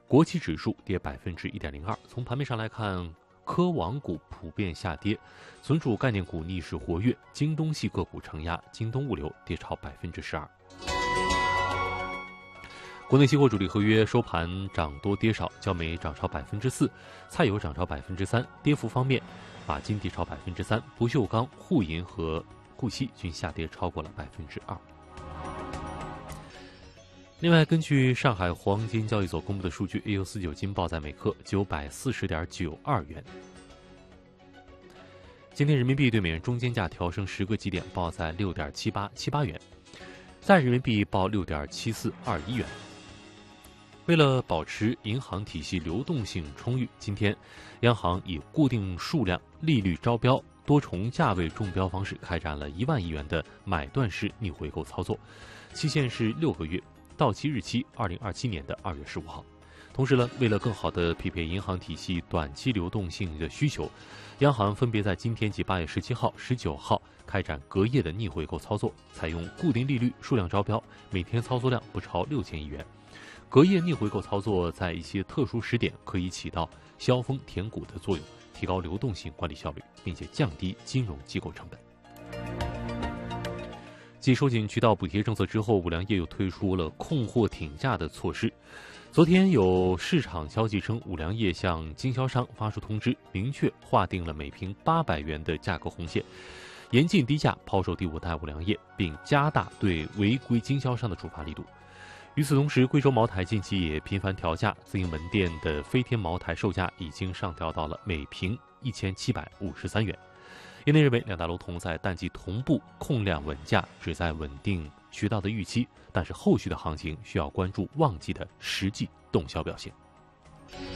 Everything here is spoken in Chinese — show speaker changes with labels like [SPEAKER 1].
[SPEAKER 1] 国企指数跌1.02%。从盘面上来看，科网股普遍下跌，存储概念股逆势活跃，京东系个股承压，京东物流跌超12%。国内期货主力合约收盘涨多跌少，焦煤涨超4%，菜油涨超3%。跌幅方面，钯金跌超3%，不锈钢、沪银和沪锡均下跌超过了2%。另外，根据上海黄金交易所公布的数据 ，AU49金报在每克940.92元。今天人民币对美元中间价调升10个基点，报在6.7878元，在人民币报6.7421元。为了保持银行体系流动性充裕，今天央行以固定数量、利率招标、多重价位中标方式开展了1万亿元的买断式逆回购操作，期限是6个月。到期日期2027年2月15号。同时呢，为了更好地匹配银行体系短期流动性的需求，央行分别在今天及8月17号、19号开展隔夜的逆回购操作，采用固定利率数量招标，每天操作量不超6000亿元。隔夜逆回购操作在一些特殊时点可以起到削峰填谷的作用，提高流动性管理效率，并且降低金融机构成本。继收紧渠道补贴政策之后，五粮液又推出了控货挺价的措施。昨天有市场消息称，五粮液向经销商发出通知，明确划定了每瓶800元的价格红线，严禁低价抛售第5代五粮液，并加大对违规经销商的处罚力度。与此同时，贵州茅台近期也频繁调价，自营门店的飞天茅台售价已经上调到了每瓶1753元。业内认为，两大楼同在淡季同步控量稳价，旨在稳定渠道的预期，但是后续的行情需要关注旺季的实际动销表现。